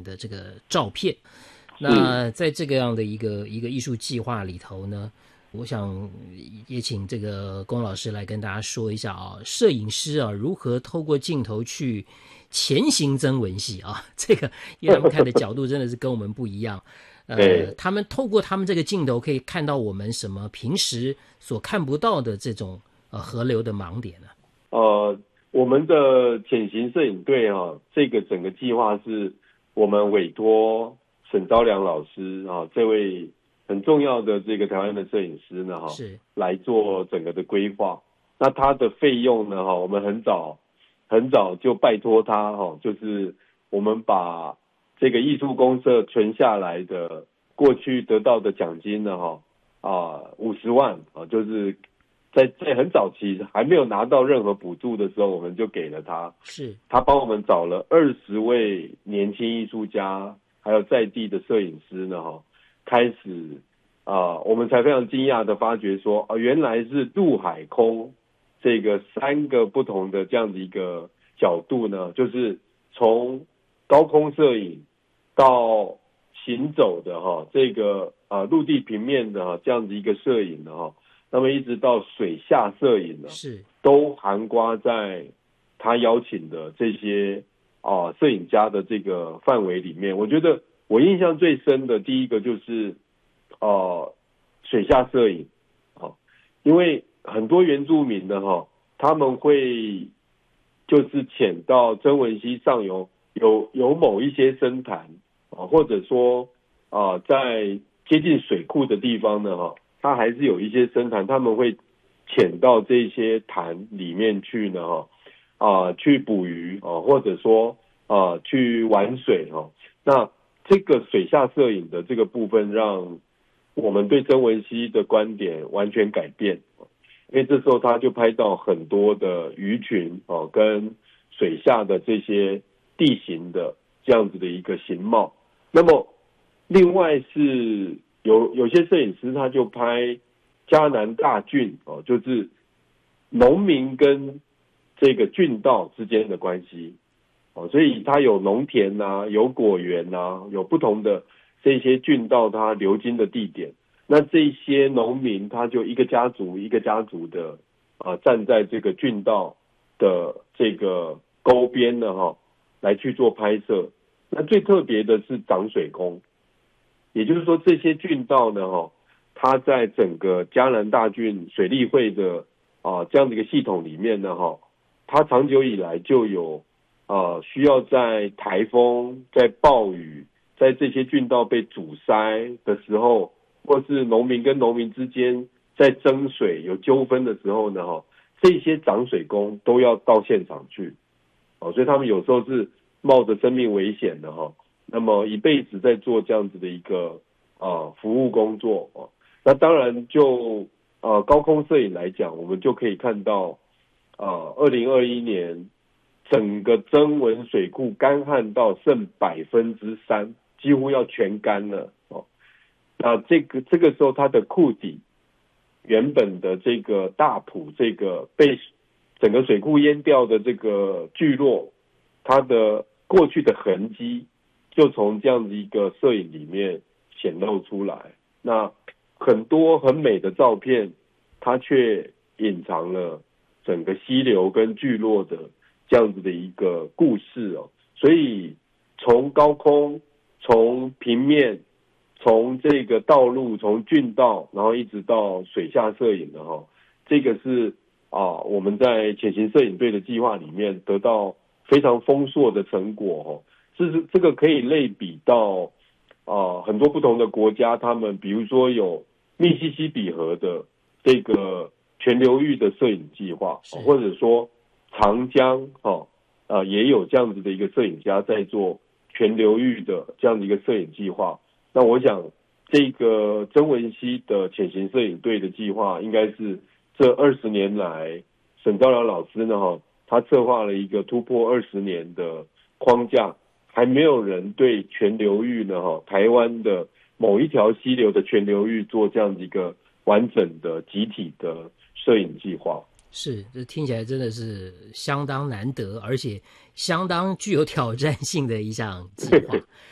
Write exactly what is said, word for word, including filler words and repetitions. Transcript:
的这个照片。那在这个样的一个一个艺术计划里头呢，我想也请这个龚老师来跟大家说一下啊，摄影师啊如何透过镜头去前行曾文熙啊，这个因为他们看的角度真的是跟我们不一样。呃，他们透过他们这个镜头可以看到我们什么平时所看不到的这种呃河流的盲点呢？ 呃，我们的潜行摄影队啊，这个整个计划是我们委托沈昭良老师啊，这位很重要的这个台湾的摄影师呢，哈，是来做整个的规划。那他的费用呢，哈，我们很早很早就拜托他，哈，就是我们把这个艺术公社存下来的过去得到的奖金呢，哈啊五十万啊，就是在在很早期还没有拿到任何补助的时候，我们就给了他。是他帮我们找了二十位年轻艺术家，还有在地的摄影师呢，哈，开始啊、呃，我们才非常惊讶的发觉说，啊、呃，原来是陆海空这个三个不同的这样的一个角度呢，就是从高空摄影到行走的哈，这个啊、呃、陆地平面的哈这样子一个摄影的哈，那么一直到水下摄影呢，是都涵盖在他邀请的这些啊、呃、摄影家的这个范围里面。我觉得我印象最深的第一个就是呃水下摄影啊，因为很多原住民的哈，他们会就是潜到曾文溪上游。有有某一些深潭啊，或者说啊，在接近水库的地方呢，哈，它还是有一些深潭，他们会潜到这些潭里面去呢，哈，啊，去捕鱼啊，或者说啊，去玩水哈。那这个水下摄影的这个部分，让我们对曾文溪的观点完全改变，因为这时候他就拍到很多的鱼群啊，跟水下的这些地形的这样子的一个形貌。那么另外是有有些摄影师他就拍嘉南大郡哦，就是农民跟这个郡道之间的关系哦，所以他有农田啊，有果园啊，有不同的这些郡道它流经的地点。那这些农民他就一个家族一个家族的啊站在这个郡道的这个沟边呢哈，来去做拍摄。那最特别的是涨水宫，也就是说这些郡道呢，哈，它在整个嘉南大郡水利会的啊这样的一个系统里面呢，哈，它长久以来就有啊需要在台风、在暴雨、在这些郡道被阻塞的时候，或是农民跟农民之间在争水有纠纷的时候呢，哈，这些涨水工都要到现场去。哦，所以他们有时候是冒着生命危险的哈，那么一辈子在做这样子的一个啊、呃、服务工作哦。那当然就呃高空摄影来讲，我们就可以看到啊，二零二一年整个曾文水库干旱到剩百分之三，几乎要全干了哦。那这个这个时候它的库底原本的这个大埔这个被整个水库淹掉的这个聚落，它的过去的痕迹就从这样的一个摄影里面显露出来。那很多很美的照片，它却隐藏了整个溪流跟聚落的这样子的一个故事哦。所以从高空、从平面、从这个道路、从郡道，然后一直到水下摄影的哈，这个是啊，我们在潜行摄影队的计划里面得到非常丰硕的成果哦。这是这个可以类比到啊很多不同的国家，他们比如说有密西西比河的这个全流域的摄影计划，或者说长江哦啊也有这样子的一个摄影家在做全流域的这样的一个摄影计划。那我想这个曾文溪的潜行摄影队的计划，应该是这二十年来，沈昭良老师呢，哈，他策划了一个突破二十年的框架，还没有人对全流域呢，哈，台湾的某一条溪流的全流域做这样的一个完整的集体的摄影计划。 是，这听起来真的是相当难得，而且相当具有挑战性的一项计划。